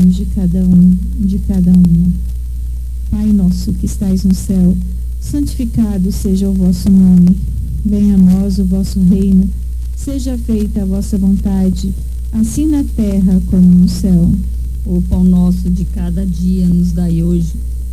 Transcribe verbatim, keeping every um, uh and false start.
caminhos de cada um, de cada uma. Pai nosso que estais no céu, santificado seja o vosso nome. Venha a nós o vosso reino. Seja feita a vossa vontade, assim na terra como no céu. O pão nosso de cada dia nos dai hoje.